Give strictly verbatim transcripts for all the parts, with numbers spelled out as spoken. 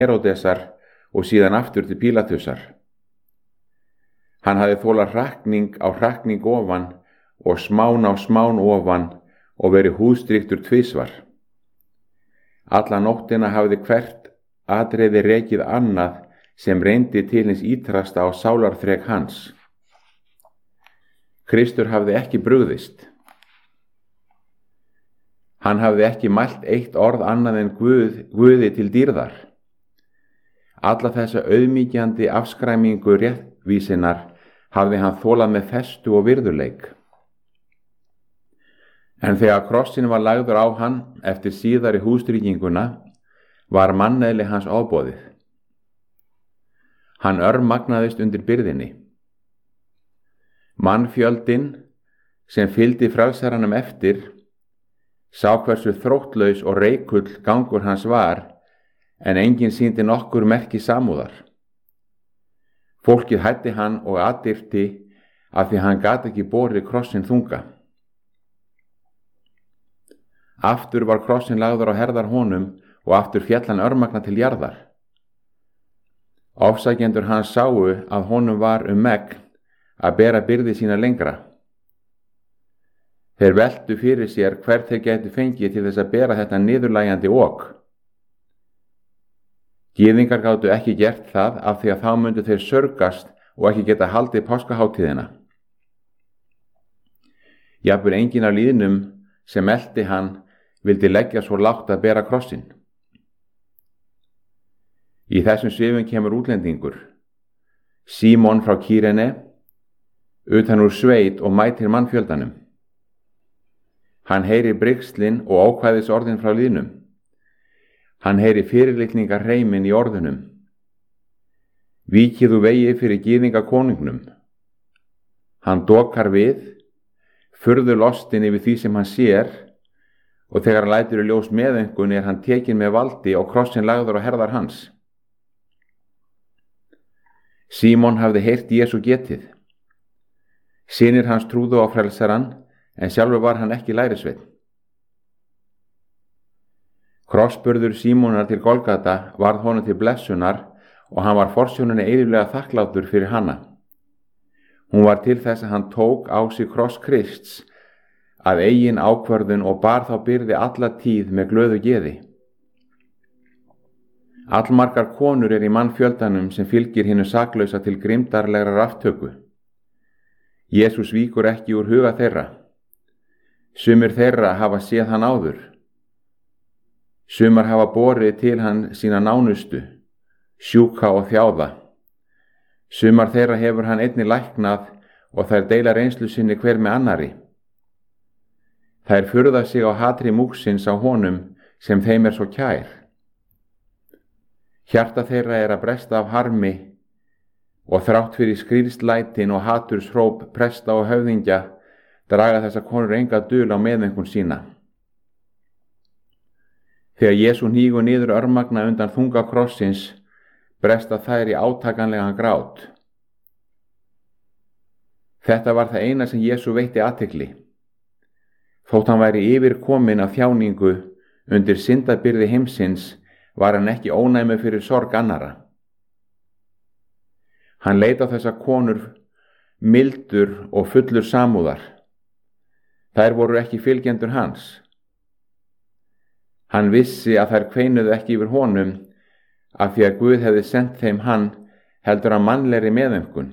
Heródesar og síðan aftur til Pílatusar. Hann hafði þolað hrakning á hrakning ofan og smán á smán ofan og verið húðstrýktur tvisvar. Alla nóttina hafði hvert atriði rekið annað sem reyndi til hins ítrasta á sálarþrek hans. Kristur hafði ekki brugðist. Hann hafði ekki mælt eitt orð annað en Guð, Guði til dýrðar. Alla þessa auðmýkjandi afskræmingu réttvísinnar hafði hann þolað með festu og virðuleik. En þegar krossin var lagður á hann eftir síðari húðstrýkinguna var manneðli hans ofboðið. Hann örmagnaðist undir byrðinni. Mannfjöldinn sem fylgdi frelsaranum eftir sá hversu þróttlaus og reikull gangur hans var, en enginn sýndi nokkur merki samúðar. Fólkið hætti hann og aðyrti af því hann gat ekki borið krossin þunga. Aftur var krossin lagður á herðar honum og aftur féll hann örmagna til jarðar. Ofsækjendur hans sáu að honum var um megn að bera byrði sína lengra. Þeir veltu fyrir sér hvert þeir gætu fengið til þess að bera þetta niðurlægjandi ok. Gyðingar gátu ekki gert það af því að þá myndu þeir sörgast og ekki geta haldið páskaháttíðina. Jafnvel enginn af lýðnum sem elti hann vildi leggja svo lágt að bera krossin. Í þessum svifum kemur útlendingur, Símon frá Kýrene, utan úr sveit og mætir mannfjöldanum. Hann heyrir brigslin og ókvæðis orðin frá lýðnum. Hann heyri fyrirlitningar hreimin í orðunum. Víkið úr vegi fyrir gyðinga konungnum. Hann dokar við, furðu lostin yfir því sem hann sér, og þegar hann lætur í ljós meðöngun er hann tekinn með valdi og krossin lagður á herðar hans. Símon hafði heyrt Jesú getið. Synir hans trúðu á frelsaran, en sjálfur var hann ekki lærisveinn. Krossburður Símonar til Golgata varð honum til blessunar og hann var forsjóninni eilíflega þakklátur fyrir hana. Hún var til þess að hann tók á sig kross Krists að eigin ákvörðun og bar þá byrði alla tíð með glöðu geði. Allmargar konur er í mannfjöldanum sem fylgir hinu saklausa til grimmdarlegrar aftöku. Jesús víkur ekki úr huga þeirra. Sumir þeirra hafa séð hann áður. Sumar hafa borið til hann sína nánustu, sjúka og þjáða. Sumar þeirra hefur hann einnig læknað og þær deila reynslu sinni hver með annari. Þær furða sig á hatri múksins á honum sem þeim er svo kær. Hjarta þeirra er að bresta af harmi og þrátt fyrir skrílslætin og hatursróp presta og höfðingja draga þessa konur enga dul á meðöngun sína. Þegar Jesú hnígur niður örmagna undan þunga krossins, bresta þær í átakanlegan grát. Þetta var það eina sem Jesú veitti athygli. Þótt hann væri yfirkominn af þjáningu undir syndabyrði heimsins, var hann ekki ónæmi fyrir sorg annara. Hann leit á þessa konur mildur og fullur samúðar. Þær voru ekki fylgjendur hans. Hann vissi að þær kveinuðu ekki yfir honum af því að Guð hefði sendt þeim hann heldur að mannlegri meðöngun.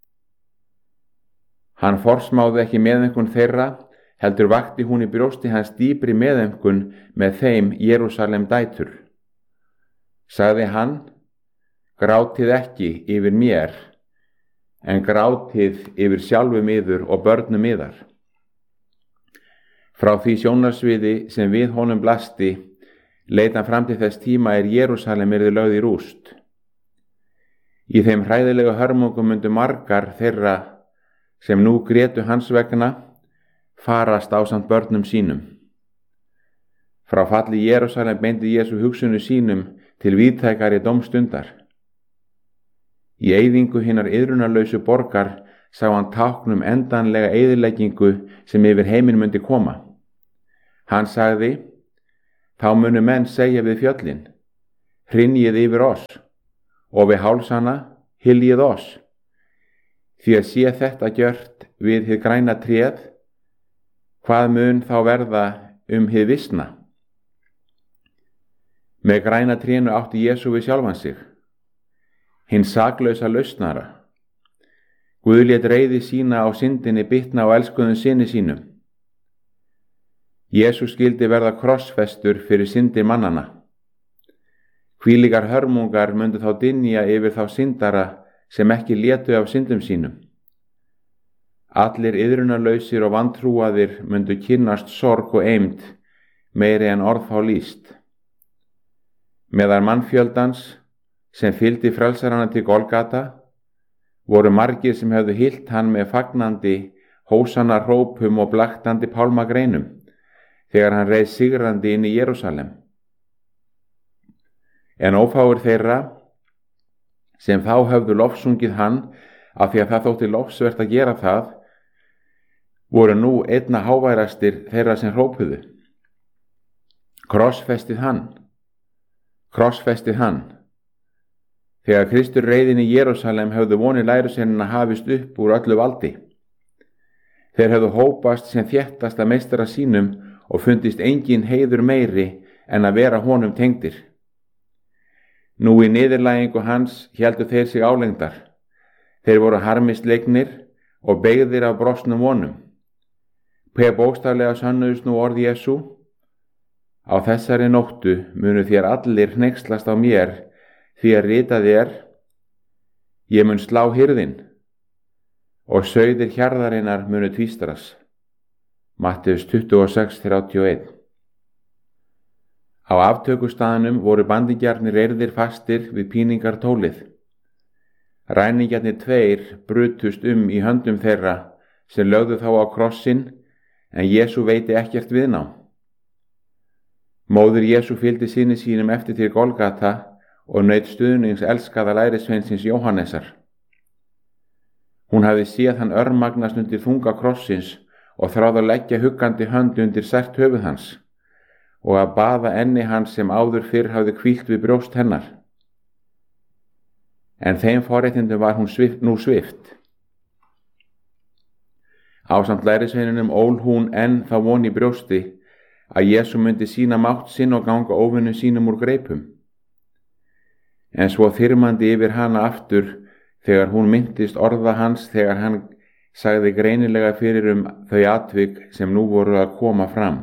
Hann forsmáði ekki meðöngun þeirra, heldur vakti hún í brjósti hans dýpri meðöngun með þeim Jerúsalem dætur. Sagði hann, grátið ekki yfir mér, en grátið yfir sjálfum yður og börnum yðar. Frá því sjónarsviði sem við honum blasti, leit hann fram til þess tíma er Jerúsalem yrði lögð í rúst. Í þeim hræðilegu hörmungum myndu margar þeirra sem nú grétu hans vegna farast ásamt börnum sínum. Frá falli Jerúsalem beindi Jesú hugsunum sínum til víðtækari dómstundar. Í eyðingu hinnar iðrunarlausu borgar sá hann táknum endanlega eyðileggingu sem yfir heiminn myndi koma. Hann sagði, þá munu menn segja við fjöllin, hrynjið yfir oss, og við hálsana hyljið oss. Því að sé þetta gjört við hið græna tréð, hvað mun þá verða um hið visna? Með græna trénu átti Jesú við sjálfan sig, hinn saklausa lausnara. Guð lét reiði sína á syndinni bitna á elskuðum syni sínum. Jesú skyldi verða krossfestur fyrir syndir mannana. Hvílíkar hörmungar myndu þá dynja yfir þá syndara sem ekki létu af syndum sínum. Allir iðrunarlausir og vantrúaðir myndu kynnast sorg og eymd meiri en orð þá lýst. Meðal mannfjöldans sem fylgdi frelsarana til Golgata voru margir sem hefðu hyllt hann með fagnandi hósanna hrópum og blaktandi pálmagreinum þegar hann reið sigrandi inn í Jerúsalem. En ófáir þeirra sem þá höfðu lofsungið hann af því að það þótti lofsvert að gera það voru nú einna háværastir þeirra sem hrópuðu: Krossfestið hann! Krossfestið hann! Þegar Kristur reið inn í Jerúsalem höfðu vonir lærisveinanna hafist upp úr öllu valdi. Þeir höfðu hópast sem þéttast að meistara sínum og fundist engin heiður meiri en að vera honum tengdir. Nú í niðurlægingu hans héldu þeir sig álengdar. Þeir voru harmisleiknir og beygðir af brostnum vonum. Hve bókstaflega sönnuðust nú orð Jesú: Á þessari nóttu munu þér allir hneykslast á mér, því að ritað er: Ég mun slá hirðin, og sauðir hjarðarinnar munu tvístrast. Matteus tuttugu og sex þrjátíu og eitt. Á aftökustaðnum voru bandingjarnir reyrðir fastir við píningartólið. Ræningjarnir tveir brutust um í höndum þeirra sem lögðu þá á krossinn, en Jesú veiti ekkert viðnám. Móðir Jesú fylgdi syni sínum eftir til Golgata og naut stuðnings elskaða lærisveinsins Jóhannesar. Hún hafði séð hann örmagnast undir þunga krossins og þráð að leggja huggandi hönd undir sært höfuð hans og að baða enni hans sem áður fyrr hafði hvílt við brjóst hennar. En þeim forréttindum var hún svift, nú svift. Ásamt lærisveinunum ól hún enn þá von í brjósti að Jesú myndi sína mátt sinn og ganga óvinnu sínum úr greipum. En svo þyrmandi yfir hana aftur þegar hún minntist orða hans þegar hann sagði greinilega fyrir um þau atvik sem nú voru að koma fram.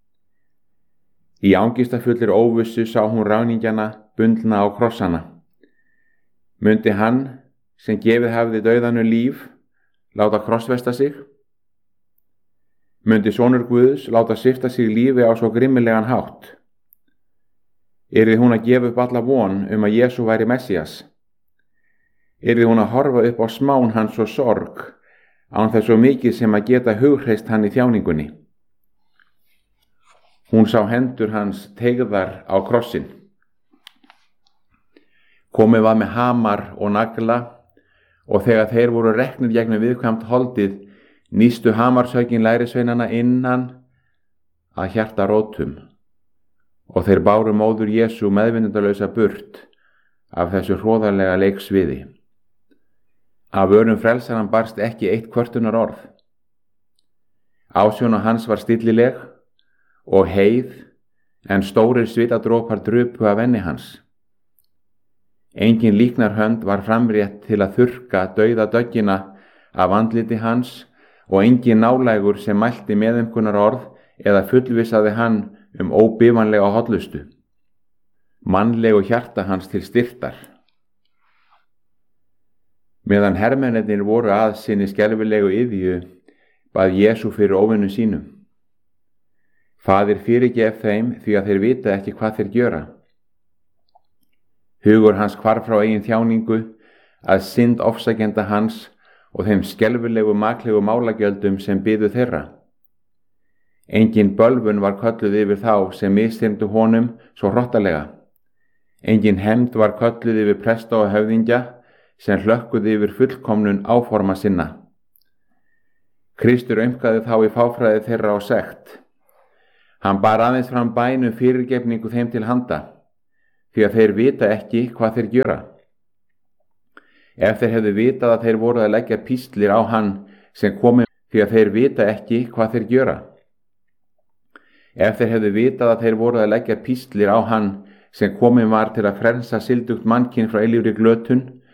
Í angistafullir óvissu sá hún ráningjana bundna á krossana. Mundi hann, sem gefið hafði dauðanu líf, láta krossfesta sig? Mundi sonur Guðs láta svipta sig lífi á svo grimmilegan hátt? Yrði hún að gefa upp alla von um að Jesú væri Messías? Yrði hún að horfa upp á smán hans og sorg án þess svo mikið sem að geta hughreyst hann í þjáningunni? Hún sá hendur hans teygðar á krossin. Komið var með hamar og nagla og þegar þeir voru reknir gegnum viðkvæmt holdið nýstu hamarsökin lærisveinana innan að hjarta rótum og þeir báru móður Jesú meðvinnundalausa burt af þessu hróðarlega leiksviði. Af vörum frelsaran barst ekki eitt kvörtunar orð. Ásjónu hans var stillileg og heið, en stórir svitadrópar drupu af enni hans. Engin líknarhönd var framrétt til að þurrka dauða döggina af andliti hans og engin nálægur sem mælti meðumkunar orð eða fullvissaði hann um óbifanlega hollustu. Mannlegu hjarta hans til styrktar. Meðan hermennirnir voru að sinni skelfilegu iðju, bað Jesú fyrir óvinnum sínum: Faðir, fyrirgef þeim, því að þeir vita ekki hvað þeir gjöra. Hugur hans hvarf frá eigin þjáningu að synd ofsækjenda hans og þeim skelfilegu maklegu málagjöldum sem biðu þeirra. Engin bölvun var kölluð yfir þá sem misþyrmdu honum svo hrottalega. Engin hefnd var kölluð yfir presta og höfðingja sem hlökkuð yfir fullkomnun áforma sinna. Kristur aumkaði þá í fáfræði þeirra á sekt. Hann bar aðeins fram bæn um fyrirgefningu þeim til handa, því að þeir vita ekki hvað þeir gjöra. Ef þeir hefðu vitað að þeir voru að leggja píslir á hann sem komið, því að þeir vita ekki hvað þeir gjöra. Ef þeir hefðu vitað að þeir voru að leggja píslir á hann sem komið var til að frelsa sildugt mannkyn frá eilífri glötun,